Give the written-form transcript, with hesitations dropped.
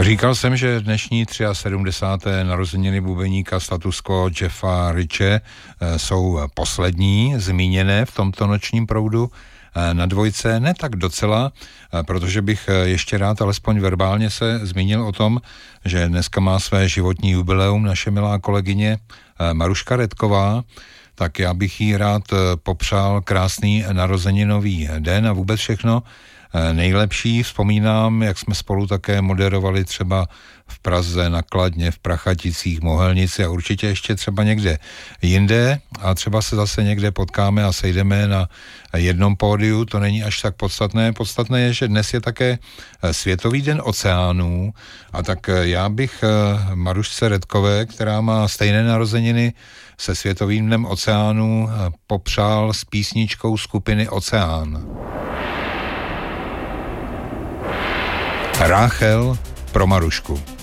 Říkal jsem, že dnešní 73. narozeniny bubeníka Status Quo Jeffa Riche jsou poslední zmíněné v tomto nočním proudu. Na dvojce ne tak docela, protože bych ještě rád alespoň verbálně se zmínil o tom, že dneska má své životní jubileum naše milá kolegyně Maruška Redková, tak já bych jí rád popřál krásný narozeninový den a vůbec všechno nejlepší. Vzpomínám, jak jsme spolu také moderovali třeba v Praze, na Kladně, v Prachaticích, Mohelnici a určitě ještě třeba někde jinde a třeba se zase někde potkáme a sejdeme na jednom pódiu, to není až tak podstatné. Podstatné je, že dnes je také Světový den oceánů a tak já bych Marušce Redkové, která má stejné narozeniny se Světovým dnem oceánů, popřál s písničkou skupiny Oceán. Ráchel pro Marušku.